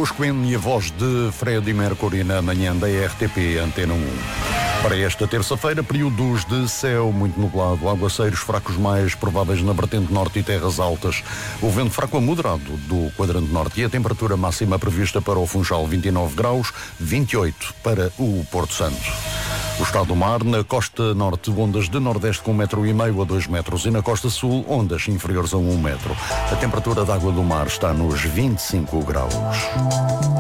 Carlos Coelho e a voz de Freddie Mercury na manhã da RTP Antena 1. Para esta terça-feira, períodos de céu muito nublado, aguaceiros fracos mais prováveis na vertente norte e terras altas. O vento fraco a moderado do quadrante norte e a temperatura máxima prevista para o Funchal 29 graus, 28 para o Porto Santo. O estado do mar, na costa norte, ondas de nordeste com 1,5 m a 2 metros e na costa sul, ondas inferiores a 1 metro. A temperatura da água do mar está nos 25 graus.